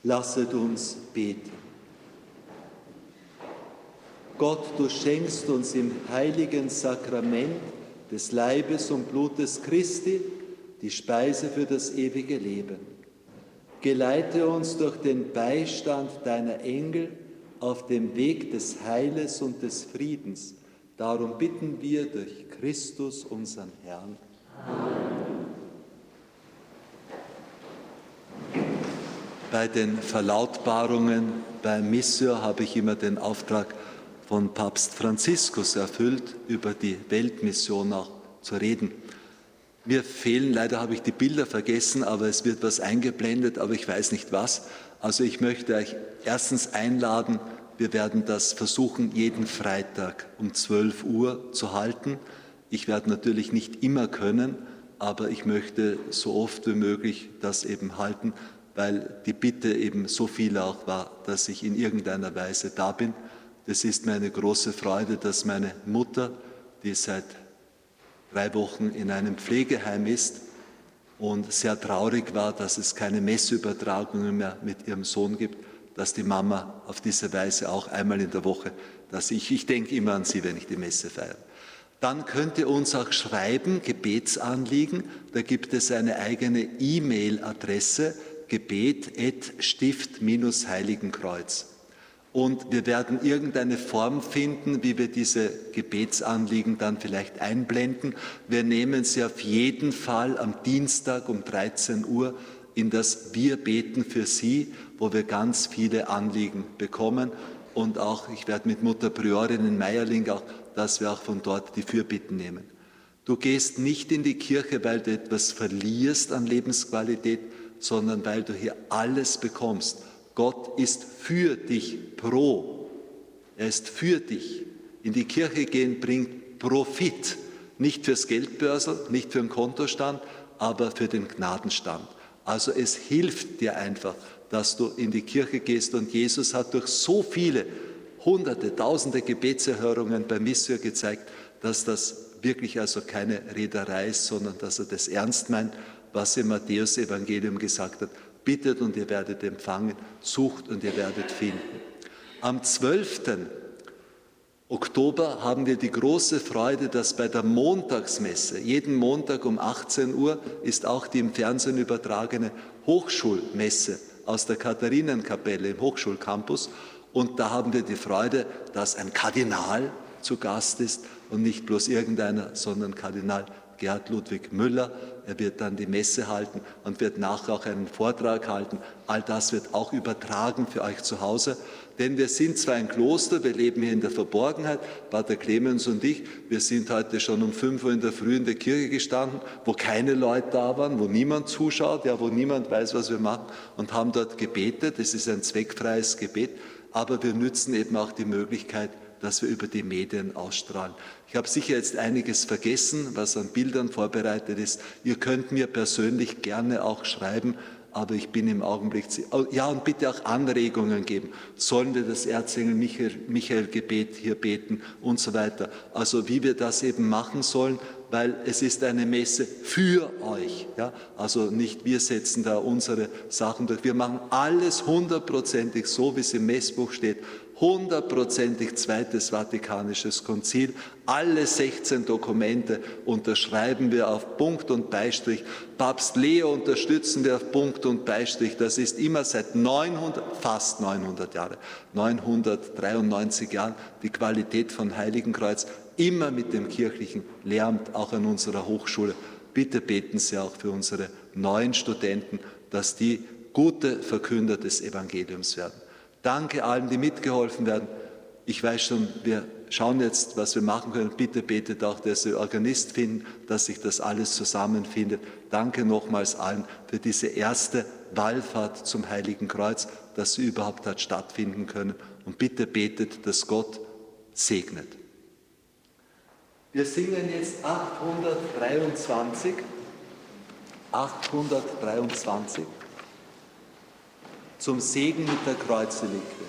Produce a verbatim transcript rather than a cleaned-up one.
Lasset uns beten. Gott, du schenkst uns im heiligen Sakrament des Leibes und Blutes Christi die Speise für das ewige Leben. Geleite uns durch den Beistand deiner Engel auf dem Weg des Heiles und des Friedens. Darum bitten wir durch Christus, unseren Herrn. Amen. Bei den Verlautbarungen beim Missio habe ich immer den Auftrag von Papst Franziskus erfüllt, über die Weltmission auch zu reden. Mir fehlen, leider habe ich die Bilder vergessen, aber es wird was eingeblendet, aber ich weiß nicht was. Also ich möchte euch erstens einladen, wir werden das versuchen, jeden Freitag um zwölf Uhr zu halten. Ich werde natürlich nicht immer können, aber ich möchte so oft wie möglich das eben halten, weil die Bitte eben so viel auch war, dass ich in irgendeiner Weise da bin. Das ist mir eine große Freude, dass meine Mutter, die seit drei Wochen in einem Pflegeheim ist und sehr traurig war, dass es keine Messeübertragungen mehr mit ihrem Sohn gibt, dass die Mama auf diese Weise auch einmal in der Woche, dass ich, ich denke immer an sie, wenn ich die Messe feiere. Dann könnt ihr uns auch schreiben, Gebetsanliegen, da gibt es eine eigene E-Mail-Adresse, gebet at stift Heiligenkreuz. Und wir werden irgendeine Form finden, wie wir diese Gebetsanliegen dann vielleicht einblenden. Wir nehmen sie auf jeden Fall am Dienstag um dreizehn Uhr in das Wir beten für Sie, wo wir ganz viele Anliegen bekommen. Und auch, ich werde mit Mutter Priorin in Meierling auch, dass wir auch von dort die Fürbitten nehmen. Du gehst nicht in die Kirche, weil du etwas verlierst an Lebensqualität, sondern weil du hier alles bekommst. Gott ist für dich pro. Er ist für dich. In die Kirche gehen bringt Profit. Nicht fürs Geldbörsel, nicht für den Kontostand, aber für den Gnadenstand. Also es hilft dir einfach, dass du in die Kirche gehst. Und Jesus hat durch so viele hunderte, tausende Gebetserhörungen beim Missio gezeigt, dass das wirklich also keine Rederei ist, sondern dass er das ernst meint, was im Matthäus-Evangelium gesagt hat. Bittet und ihr werdet empfangen, sucht und ihr werdet finden. Am zwölften Oktober haben wir die große Freude, dass bei der Montagsmesse, jeden Montag um achtzehn Uhr, ist auch die im Fernsehen übertragene Hochschulmesse aus der Katharinenkapelle im Hochschulcampus. Und da haben wir die Freude, dass ein Kardinal zu Gast ist und nicht bloß irgendeiner, sondern Kardinal Gerhard Ludwig Müller. Er wird dann die Messe halten und wird nachher auch einen Vortrag halten. All das wird auch übertragen für euch zu Hause. Denn wir sind zwar ein Kloster, wir leben hier in der Verborgenheit, Pater Clemens und ich, wir sind heute schon um fünf Uhr in der Früh in der Kirche gestanden, wo keine Leute da waren, wo niemand zuschaut, ja, wo niemand weiß, was wir machen, und haben dort gebetet. Es ist ein zweckfreies Gebet, aber wir nützen eben auch die Möglichkeit, dass wir über die Medien ausstrahlen. Ich habe sicher jetzt einiges vergessen, was an Bildern vorbereitet ist. Ihr könnt mir persönlich gerne auch schreiben, aber ich bin im Augenblick, ja, und bitte auch Anregungen geben. Sollen wir das Erzengel Michael, Michael Gebet hier beten und so weiter. Also wie wir das eben machen sollen, weil es ist eine Messe für euch. Ja? Also nicht wir setzen da unsere Sachen durch. Wir machen alles hundertprozentig so, wie es im Messbuch steht. Hundertprozentig Zweites Vatikanisches Konzil. Alle sechzehn Dokumente unterschreiben wir auf Punkt und Beistrich. Papst Leo unterstützen wir auf Punkt und Beistrich. Das ist immer seit neunhundert, fast neunhundert Jahre, neunhundertdreiundneunzig Jahren die Qualität von Heiligenkreuz. Immer mit dem kirchlichen Lehramt, auch an unserer Hochschule. Bitte beten Sie auch für unsere neuen Studenten, dass die gute Verkünder des Evangeliums werden. Danke allen, die mitgeholfen werden. Ich weiß schon, wir schauen jetzt, was wir machen können. Bitte betet auch, dass Sie Organist finden, dass sich das alles zusammenfindet. Danke nochmals allen für diese erste Wallfahrt zum Heiligen Kreuz, dass sie überhaupt hat stattfinden können. Und bitte betet, dass Gott segnet. Wir singen jetzt achthundertdreiundzwanzig. achthundertdreiundzwanzig. Zum Segen mit der Kreuze liegt.